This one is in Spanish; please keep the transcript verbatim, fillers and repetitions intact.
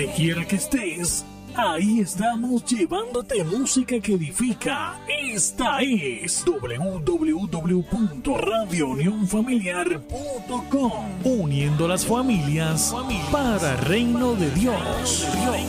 Donde quiera que estés, ahí estamos llevándote música que edifica. Esta es doble u doble u doble u punto radio unión familiar punto com, uniendo las familias para el reino de Dios.